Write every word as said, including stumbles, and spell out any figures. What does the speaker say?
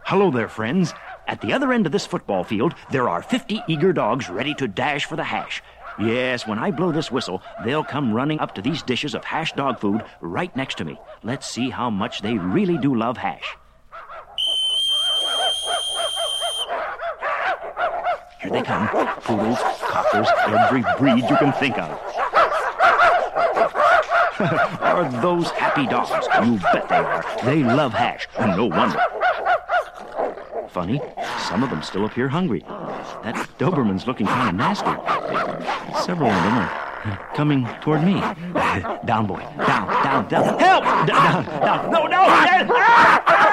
Hello there, friends. At the other end of this football field, there are fifty eager dogs ready to dash for the hash. Yes, when I blow this whistle, they'll come running up to these dishes of hash dog food right next to me. Let's see how much they really do love hash. Here they come. Poodles, cockers, every breed you can think of. Are those happy dogs? You bet they are. They love hash, and no wonder. Funny, some of them still appear hungry. That Doberman's looking kind of nasty. Several of them are coming toward me. Down, boy. Down, down, down. Help! Down, down. No, no!